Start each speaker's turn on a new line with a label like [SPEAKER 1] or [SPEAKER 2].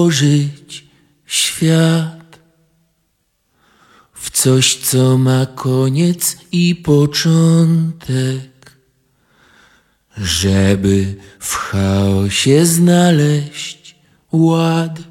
[SPEAKER 1] włożyć świat w coś, co ma koniec i początek, żeby w chaosie znaleźć ład.